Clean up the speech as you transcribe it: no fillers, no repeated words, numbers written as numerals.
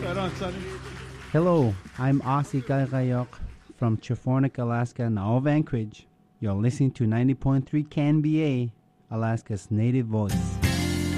Right on, Sonny. Hello, I'm Ossie Gaigayok from Chefornik, Alaska, now of Anchorage. You're listening to 90.3 CanBA, Alaska's native voice.